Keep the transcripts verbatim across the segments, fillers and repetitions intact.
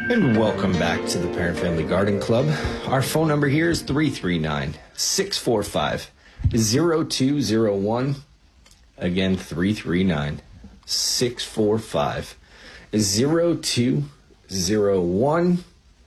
And welcome back to the Parent Family Garden Club. Our phone number here is three three nine, six four five, zero two zero one. Again, three three nine, six four five, zero two zero one.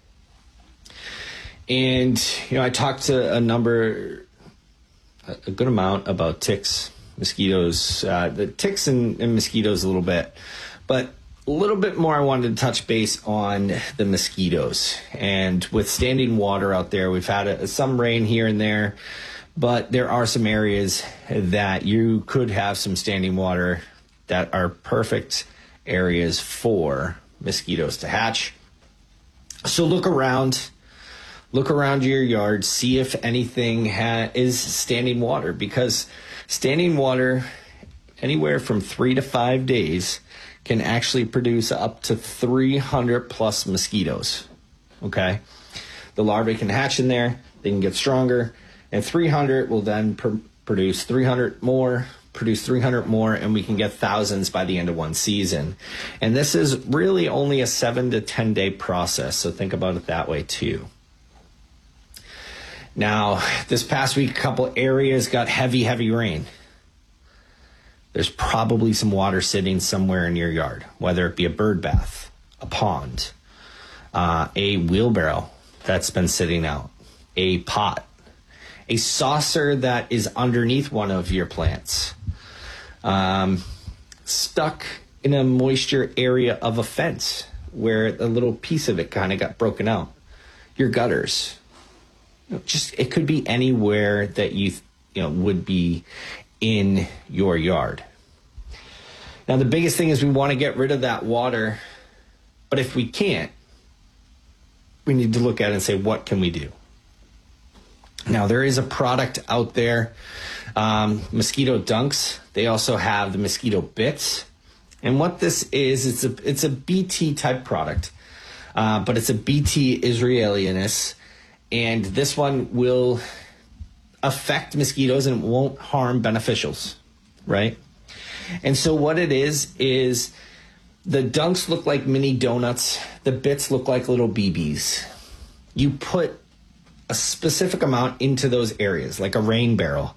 And, you know, I talked to a number, a good amount about ticks, mosquitoes, uh, the ticks and, and mosquitoes a little bit. But a little bit more, I wanted to touch base on the mosquitoes. And with standing water out there, we've had a, some rain here and there, but there are some areas that you could have some standing water that are perfect areas for mosquitoes to hatch. So look around, look around your yard, see if anything ha- is standing water, because standing water anywhere from three to five days can actually produce up to three hundred plus mosquitoes, okay? The larvae can hatch in there, they can get stronger, and three hundred will then pr- produce three hundred more, produce three hundred more, and we can get thousands by the end of one season. And this is really only a seven to ten day process, so think about it that way too. Now, this past week, a couple areas got heavy, heavy rain. There's probably some water sitting somewhere in your yard, whether it be a bird bath, a pond, uh, a wheelbarrow that's been sitting out, a pot, a saucer that is underneath one of your plants, um, stuck in a moisture area of a fence where a little piece of it kind of got broken out, your gutters. You know, just it could be anywhere that you you know would be in your yard. Now, the biggest thing is we want to get rid of that water, but if we can't, we need to look at it and say, what can we do? Now, there is a product out there, um, Mosquito Dunks. They also have the Mosquito Bits. And what this is, it's a, it's a B T type product, uh, but it's a B T Israeliness. And this one will affect mosquitoes and it won't harm beneficials, right? And so what it is, is the dunks look like mini donuts. The bits look like little B Bs. You put a specific amount into those areas, like a rain barrel,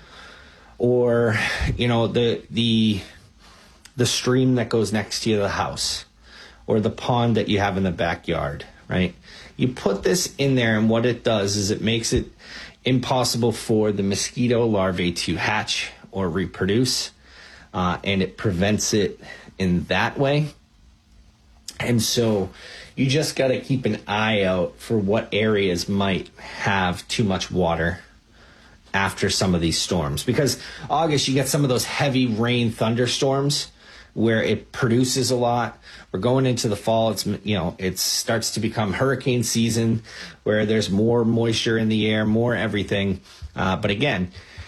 or, you know, the, the, the stream that goes next to the house, or the pond that you have in the backyard, right? You put this in there, and what it does is it makes it impossible for the mosquito larvae to hatch or reproduce, uh, and it prevents it in that way. And so you just got to keep an eye out for what areas might have too much water after some of these storms, because August, you get some of those heavy rain thunderstorms where it produces a lot. We're going into the fall. It's, you know, it starts to become hurricane season where there's more moisture in the air, more everything. Uh, but again,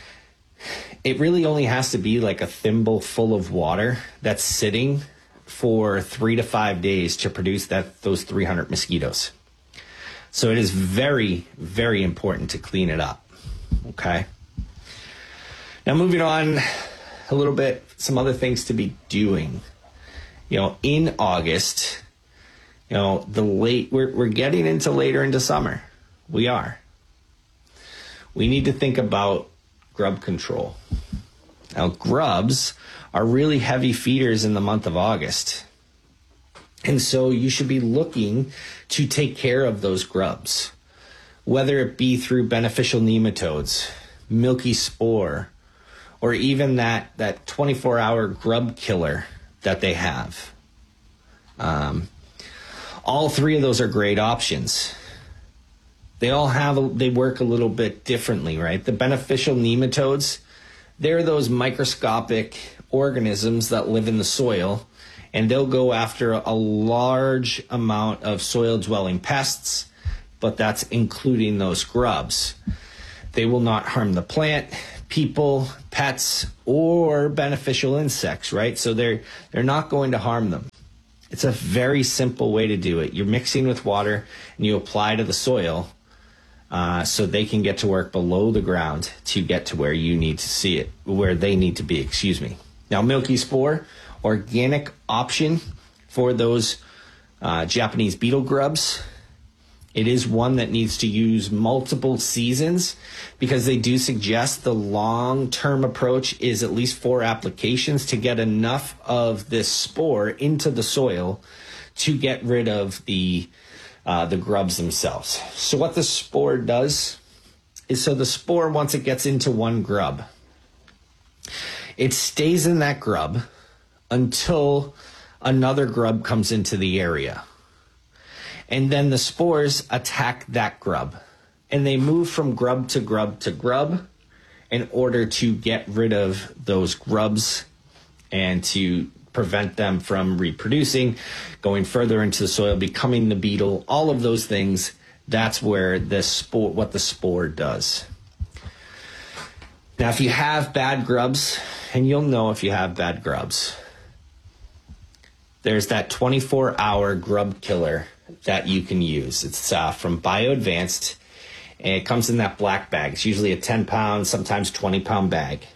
it really only has to be like a thimble full of water that's sitting for three to five days to produce that those three hundred mosquitoes. So it is very, very important to clean it up. Okay. Now moving on a little bit, some other things to be doing. You know, in August, you know, the late, we're, we're getting into later into summer. We are. We need to think about grub control. Now, grubs are really heavy feeders in the month of August. And so you should be looking to take care of those grubs, whether it be through beneficial nematodes, milky spore, or even that, that twenty-four hour grub killer that they have. Um, all three of those are great options. They all have, a, they work a little bit differently, right? The beneficial nematodes, they're those microscopic organisms that live in the soil, and they'll go after a large amount of soil-dwelling pests, but that's including those grubs. They will not harm the plant, people, pets, or beneficial insects, right? So they're they're not going to harm them. It's a very simple way to do it. You're mixing with water, and you apply to the soil uh, so they can get to work below the ground to get to where you need to see it, where they need to be, excuse me. Now, milky spore, organic option for those uh, Japanese beetle grubs. It is one that needs to use multiple seasons because they do suggest the long-term approach is at least four applications to get enough of this spore into the soil to get rid of the uh, the grubs themselves. So what the spore does is, so the spore, once it gets into one grub, it stays in that grub until another grub comes into the area. And then the spores attack that grub. And they move from grub to grub to grub in order to get rid of those grubs and to prevent them from reproducing, going further into the soil, becoming the beetle, all of those things. That's where the spore, what the spore does. Now, if you have bad grubs, and you'll know if you have bad grubs, there's that twenty-four hour grub killer that you can use. It's uh, from BioAdvanced, and it comes in that black bag. It's usually a ten pound, sometimes twenty pound bag.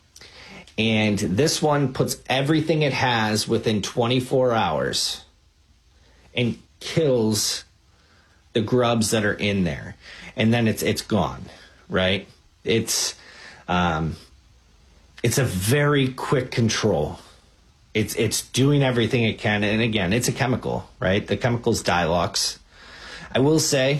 And this one puts everything it has within twenty-four hours and kills the grubs that are in there. And then it's it's gone, right? It's um, it's a very quick control. It's it's doing everything it can. And again, it's a chemical, right? The chemical's Dilox. I will say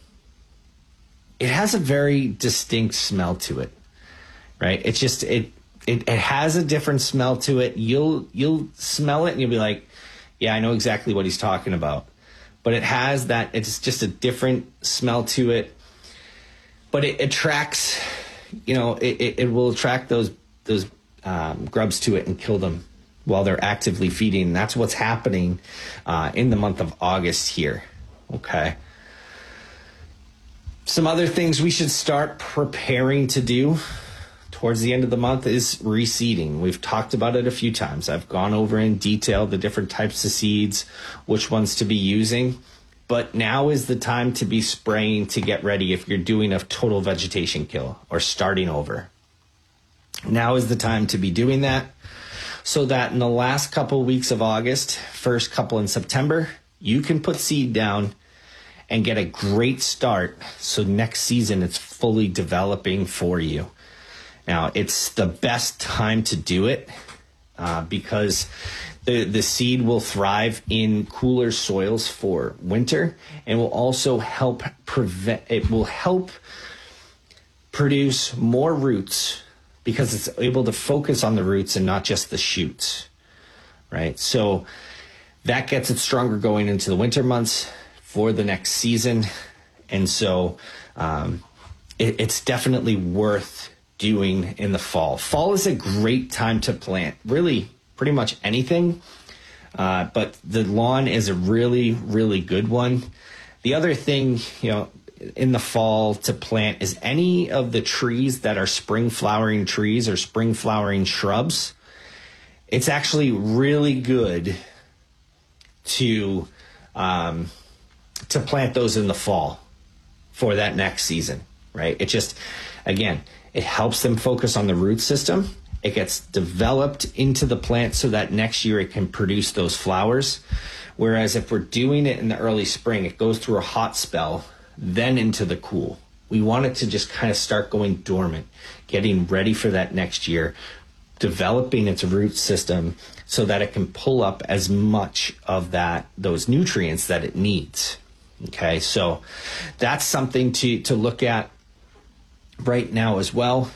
it has a very distinct smell to it, right? It's just, it, it, it has a different smell to it. You'll, you'll smell it and you'll be like, yeah, I know exactly what he's talking about. But it has that, it's just a different smell to it. But it attracts, you know, it, it, it will attract those, those um, grubs to it and kill them while they're actively feeding. That's what's happening uh, in the month of August here. Okay. Some other things we should start preparing to do towards the end of the month is reseeding. We've talked about it a few times. I've gone over in detail the different types of seeds, which ones to be using. But now is the time to be spraying to get ready if you're doing a total vegetation kill or starting over. Now is the time to be doing that, so that in the last couple weeks of August, first couple in September, you can put seed down and get a great start. So next season, it's fully developing for you. Now, it's the best time to do it uh, because the, the seed will thrive in cooler soils for winter, and will also help prevent, it will help produce more roots because it's able to focus on the roots and not just the shoots, right? So that gets it stronger going into the winter months for the next season. And so um, it, it's definitely worth doing in the fall. Fall is a great time to plant, really pretty much anything. Uh, but the lawn is a really, really good one. The other thing, you know, in the fall to plant is any of the trees that are spring flowering trees or spring flowering shrubs. It's actually really good to um, to plant those in the fall for that next season, right? It just, again, it helps them focus on the root system. It gets developed into the plant so that next year it can produce those flowers. Whereas if we're doing it in the early spring, it goes through a hot spell, then into the cool. We want it to just kind of start going dormant, getting ready for that next year, developing its root system so that it can pull up as much of that, those nutrients that it needs. Okay, so that's something to, to look at right now as well.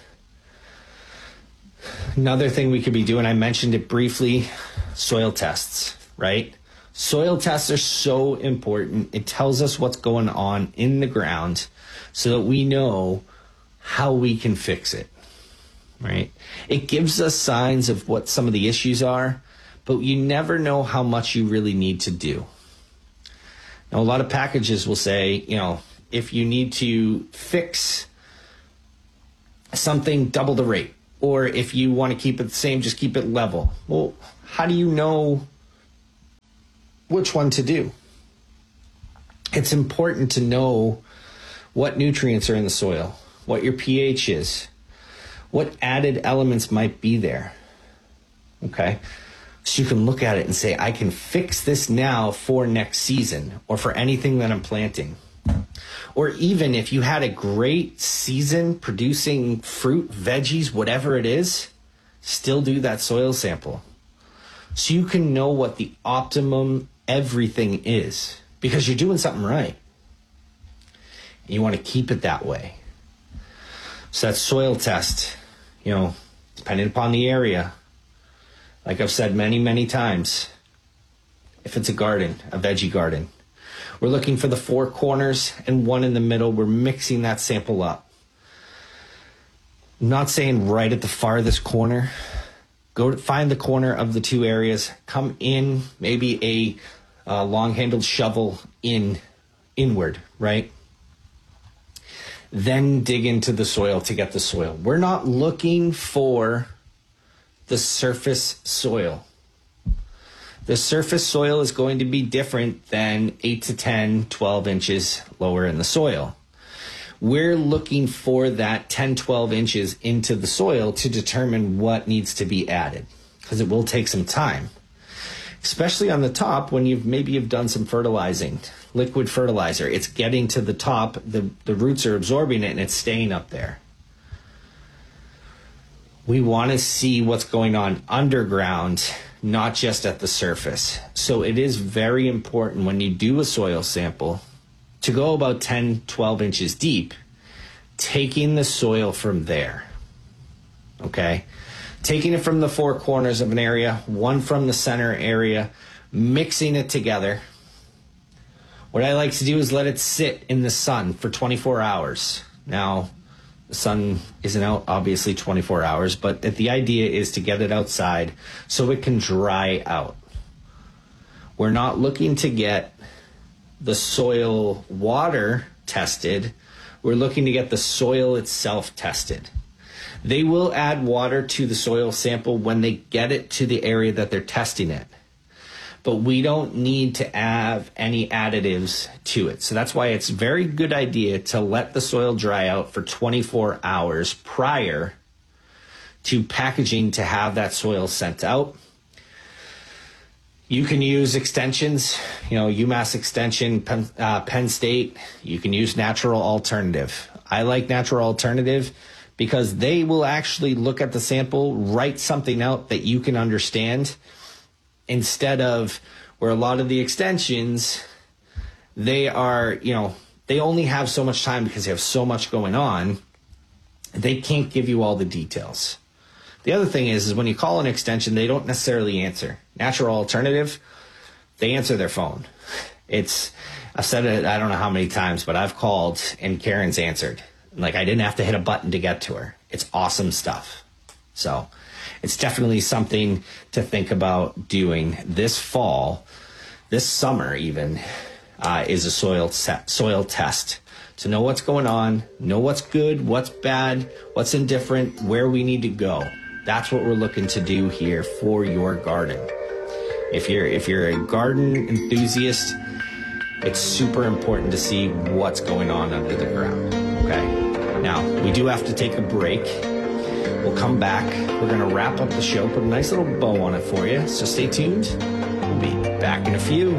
Another thing we could be doing, I mentioned it briefly, soil tests, right? Soil tests are so important. It tells us what's going on in the ground so that we know how we can fix it, right? It gives us signs of what some of the issues are, but you never know how much you really need to do. Now, a lot of packages will say, you know, if you need to fix something, double the rate. Or if you want to keep it the same, just keep it level. Well, how do you know which one to do? It's important to know what nutrients are in the soil, what your pH is, what added elements might be there. Okay. So you can look at it and say, I can fix this now for next season or for anything that I'm planting. Or even if you had a great season producing fruit, veggies, whatever it is, still do that soil sample. So you can know what the optimum everything is because you're doing something right. And you want to keep it that way. So that soil test, you know, depending upon the area, like I've said many, many times, if it's a garden, a veggie garden, we're looking for the four corners and one in the middle. We're mixing that sample up. I'm not saying right at the farthest corner. Go to find the corner of the two areas. Come in, maybe a uh, long-handled shovel in inward, right? Then dig into the soil to get the soil. We're not looking for the surface soil. The surface soil is going to be different than eight to ten, twelve inches lower in the soil. We're looking for that ten, twelve inches into the soil to determine what needs to be added, because it will take some time, especially on the top when you've maybe you've done some fertilizing, liquid fertilizer. It's getting to the top, the, the roots are absorbing it and it's staying up there. We want to see what's going on underground, not just at the surface. So it is very important when you do a soil sample to go about ten, twelve inches deep, taking the soil from there, okay? Taking it from the four corners of an area, one from the center area, mixing it together. What I like to do is let it sit in the sun for twenty-four hours. Now, the sun isn't out obviously twenty-four hours, but the idea is to get it outside so it can dry out. We're not looking to get the soil water tested. We're looking to get the soil itself tested. They will add water to the soil sample when they get it to the area that they're testing it. But we don't need to add any additives to it. So that's why it's a very good idea to let the soil dry out for twenty-four hours prior to packaging to have that soil sent out. You can use extensions, you know, UMass Extension, Penn, uh, Penn State. You can use Natural Alternative. I like Natural Alternative because they will actually look at the sample, write something out that you can understand, instead of where a lot of the extensions, they are, you know, they only have so much time because they have so much going on. They can't give you all the details. The other thing is, is when you call an extension, they don't necessarily answer. Natural Alternative, they answer their phone. It's, I've said it, I don't know how many times, but I've called and Karen's answered. Like, I didn't have to hit a button to get to her. It's awesome stuff. So it's definitely something to think about doing this fall, this summer even, uh, is a soil set, soil test to know what's going on, know what's good, what's bad, what's indifferent, where we need to go. That's what we're looking to do here for your garden. If you're if you're a garden enthusiast, it's super important to see what's going on under the ground. Okay. Now, we do have to take a break. We'll come back. We're going to wrap up the show, put a nice little bow on it for you. So stay tuned. We'll be back in a few.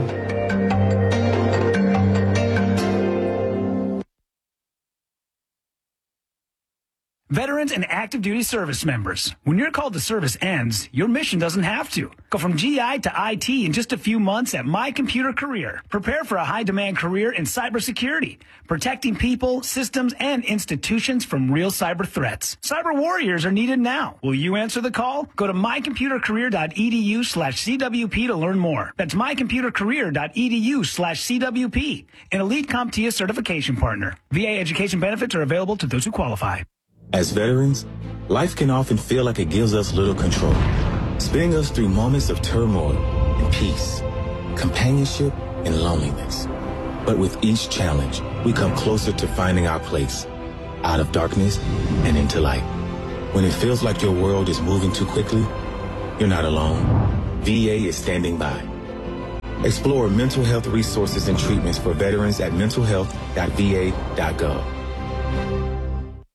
Veterans and active duty service members, when your call to service ends, your mission doesn't have to. Go from G I to I T in just a few months at My Computer Career. Prepare for a high-demand career in cybersecurity, protecting people, systems, and institutions from real cyber threats. Cyber warriors are needed now. Will you answer the call? Go to mycomputercareer.edu slash CWP to learn more. That's mycomputercareer.edu slash CWP, an elite CompTIA certification partner. V A education benefits are available to those who qualify. As veterans, life can often feel like it gives us little control, spinning us through moments of turmoil and peace, companionship and loneliness. But with each challenge, we come closer to finding our place, out of darkness and into light. When it feels like your world is moving too quickly, you're not alone. V A is standing by. Explore mental health resources and treatments for veterans at mental health dot v a dot gov.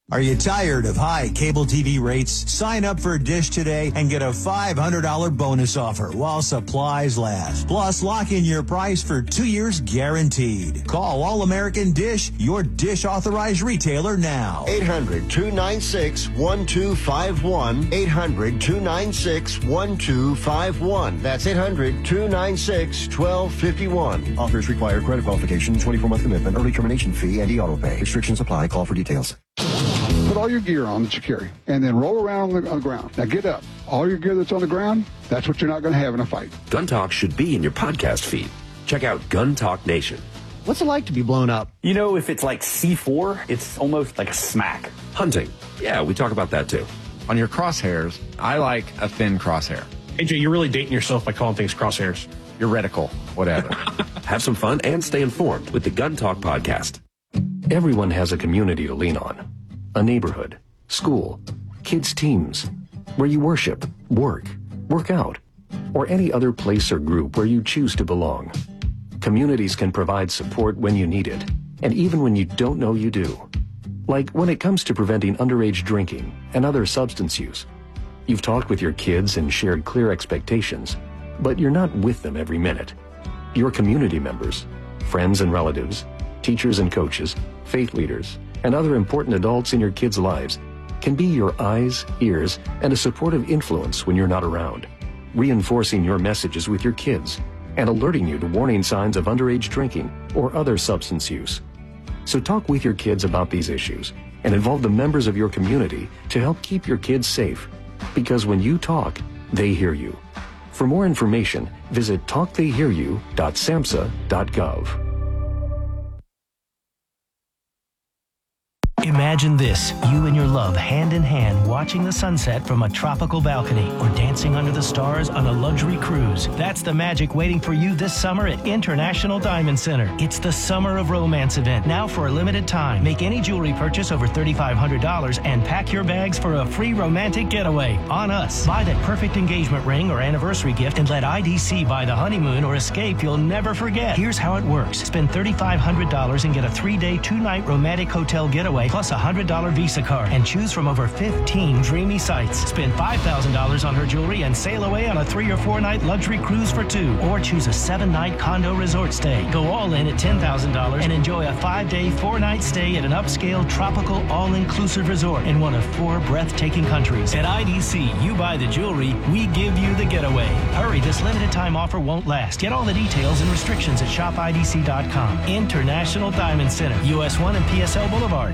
Are you tired of high cable T V rates? Sign up for Dish today and get a five hundred dollars bonus offer while supplies last. Plus, lock in your price for two years guaranteed. Call All American Dish, your Dish authorized retailer now. eight hundred, two nine six, one two five one. eight hundred, two nine six, one two five one. That's eight hundred, two nine six, one two five one. Offers require credit qualification, twenty-four month commitment, early termination fee, and e-auto pay. Restrictions apply. Call for details. Put all your gear on that you carry, and then roll around on the, on the ground. Now get up. All your gear that's on the ground, that's what you're not going to have in a fight. Gun Talk should be in your podcast feed. Check out Gun Talk Nation. What's it like to be blown up? You know, if it's like C four, it's almost like a smack. Hunting. Yeah, we talk about that too. On your crosshairs, I like a thin crosshair. A J, you're really dating yourself by calling things crosshairs. Your reticle, whatever. Have some fun and stay informed with the Gun Talk podcast. Everyone has a community to lean on. A neighborhood, school, kids' teams, where you worship, work, work out, or any other place or group where you choose to belong. Communities can provide support when you need it, and even when you don't know you do. Like when it comes to preventing underage drinking and other substance use. You've talked with your kids and shared clear expectations, but you're not with them every minute. Your community members, friends and relatives, teachers and coaches, faith leaders, and other important adults in your kids' lives can be your eyes, ears, and a supportive influence when you're not around, reinforcing your messages with your kids and alerting you to warning signs of underage drinking or other substance use. So talk with your kids about these issues and involve the members of your community to help keep your kids safe. Because when you talk, they hear you. For more information, visit talk they hear you dot samhsa dot gov. Imagine this, you and your love hand in hand watching the sunset from a tropical balcony or dancing under the stars on a luxury cruise. That's the magic waiting for you this summer at International Diamond Center. It's the Summer of Romance event, now for a limited time. Make any jewelry purchase over three thousand five hundred dollars and pack your bags for a free romantic getaway on us. Buy that perfect engagement ring or anniversary gift and let I D C buy the honeymoon or escape you'll never forget. Here's how it works. Spend three thousand five hundred dollars and get a three-day, two-night romantic hotel getaway plus a one hundred dollars Visa card and choose from over fifteen dreamy sites. Spend five thousand dollars on her jewelry and sail away on a three or four night luxury cruise for two. Or choose a seven night condo resort stay. Go all in at ten thousand dollars and enjoy a five day, four night stay at an upscale, tropical, all-inclusive resort in one of four breathtaking countries. At I D C, you buy the jewelry, we give you the getaway. Hurry, this limited time offer won't last. Get all the details and restrictions at shop I D C dot com. International Diamond Center, U S one and P S L Boulevard.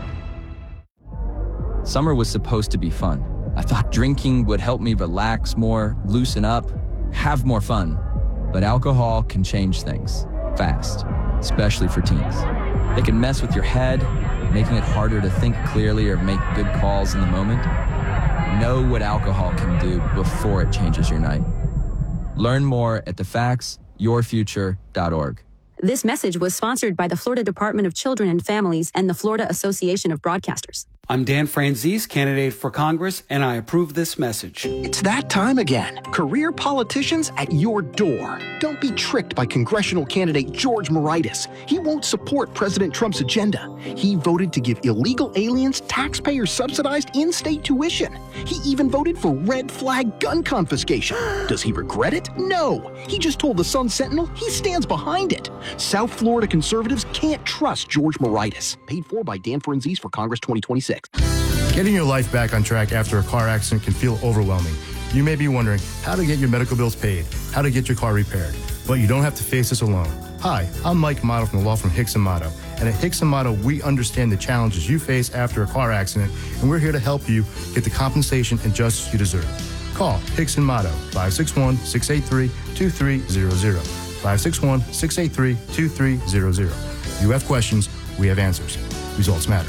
Summer was supposed to be fun. I thought drinking would help me relax more, loosen up, have more fun. But alcohol can change things fast, especially for teens. They can mess with your head, making it harder to think clearly or make good calls in the moment. Know what alcohol can do before it changes your night. Learn more at the facts your future dot org. This message was sponsored by the Florida Department of Children and Families and the Florida Association of Broadcasters. I'm Dan Franzese, candidate for Congress, and I approve this message. It's that time again. Career politicians at your door. Don't be tricked by congressional candidate George Moraitis. He won't support President Trump's agenda. He voted to give illegal aliens taxpayer-subsidized in-state tuition. He even voted for red flag gun confiscation. Does he regret it? No. He just told the Sun Sentinel he stands behind it. South Florida conservatives can't trust George Moraitis. Paid for by Dan Franzese for Congress twenty twenty-six. Getting your life back on track after a car accident can feel overwhelming. You may be wondering how to get your medical bills paid, how to get your car repaired, but you don't have to face this alone. Hi, I'm Mike Motto from the law firm Hicks and Motto, and at Hicks and Motto, we understand the challenges you face after a car accident, and we're here to help you get the compensation and justice you deserve. Call Hicks and Motto, five six one, six eight three, two three zero zero, five six one, six eight three, two three zero zero. You have questions, we have answers. Results matter.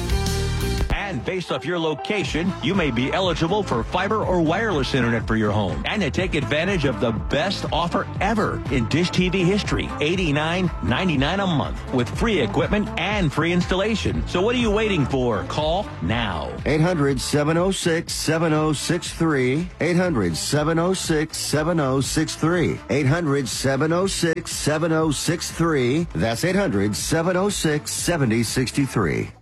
And based off your location, you may be eligible for fiber or wireless internet for your home. And to take advantage of the best offer ever in Dish T V history, eighty-nine ninety-nine a month with free equipment and free installation. So what are you waiting for? Call now. eight hundred, seven oh six, seven oh six three. eight hundred, seven oh six, seven oh six three. eight hundred, seven oh six, seven oh six three. That's eight hundred, seven oh six, seven oh six three.